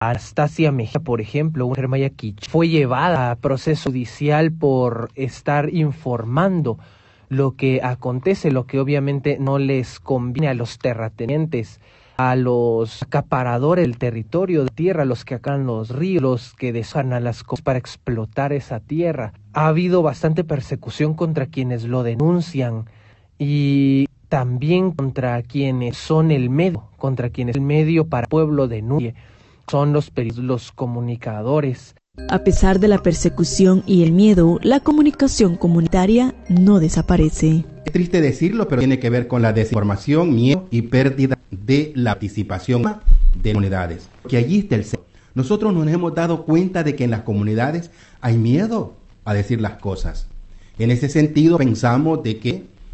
Anastasia Mejía, por ejemplo, una mujer maya quichua, fue llevada a proceso judicial por estar informando lo que acontece, lo que obviamente no les conviene a los terratenientes, a los acaparadores del territorio de tierra, los que acaban los ríos, los que desarman las cosas para explotar esa tierra. Ha habido bastante persecución contra quienes lo denuncian y también contra quienes son el medio, para el pueblo denuncie. Son los periodistas, los comunicadores. A pesar de la persecución y el miedo, la comunicación comunitaria no desaparece. Es triste decirlo, pero tiene que ver con la desinformación, miedo y pérdida de la participación de comunidades. Que allí está el centro. Nosotros nos hemos dado cuenta de que en las comunidades hay miedo a decir las cosas. En ese sentido pensamos de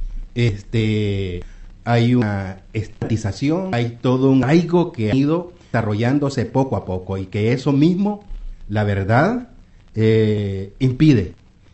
que hay una estatización, hay todo un algo que ha ido desarrollándose poco a poco y que eso mismo, la verdad, impide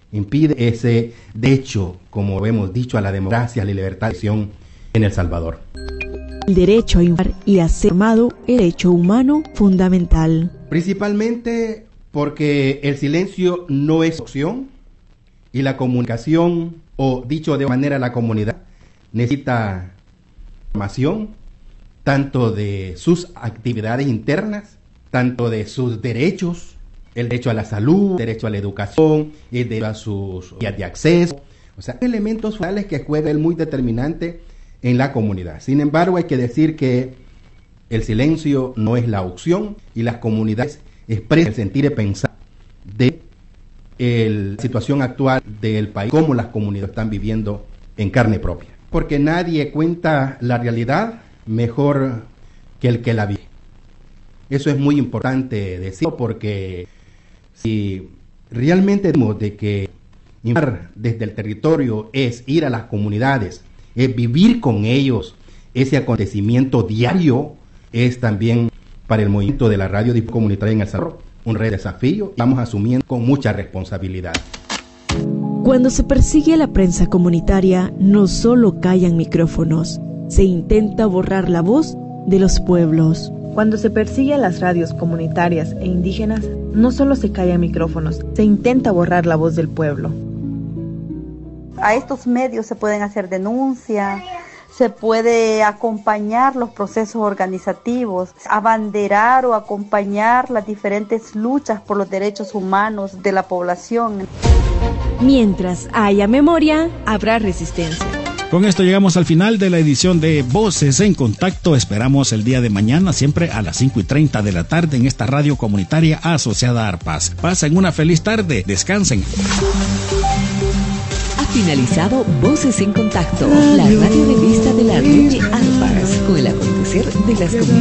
ese derecho, como hemos dicho, a la democracia, a la libertad de expresión en El Salvador. El derecho a informar y a ser informado, el derecho humano fundamental. Principalmente porque el silencio no es opción y la comunicación, o dicho de manera, la comunidad necesita información, tanto de sus actividades internas, tanto de sus derechos, el derecho a la salud, el derecho a la educación, el derecho a sus vías de acceso, o sea, elementos fundamentales que juegan muy determinante en la comunidad. Sin embargo, hay que decir que el silencio no es la opción y las comunidades expresan el sentir y pensar de la situación actual del país, cómo las comunidades están viviendo en carne propia. Porque nadie cuenta la realidad mejor que el que la vive. Eso es muy importante decirlo, porque si realmente decimos de que informar desde el territorio es ir a las comunidades, es vivir con ellos ese acontecimiento diario, es también para el movimiento de la radio comunitaria en El Salvador un reto desafío, y vamos asumiendo con mucha responsabilidad. Cuando se persigue a la prensa comunitaria, no solo callan micrófonos, se intenta borrar la voz de los pueblos. Cuando se persigue a las radios comunitarias e indígenas, no solo se callan micrófonos, se intenta borrar la voz del pueblo. A estos medios se pueden hacer denuncias, se puede acompañar los procesos organizativos, abanderar o acompañar las diferentes luchas por los derechos humanos de la población. Mientras haya memoria, habrá resistencia. Con esto llegamos al final de la edición de Voces en Contacto. Esperamos el día de mañana, siempre a las 5:30 de la tarde, en esta radio comunitaria asociada a ARPAS. Pasen una feliz tarde, descansen. Ha finalizado Voces en Contacto, la radio de vista de la red ARPAS, con el acontecer de las comunidades.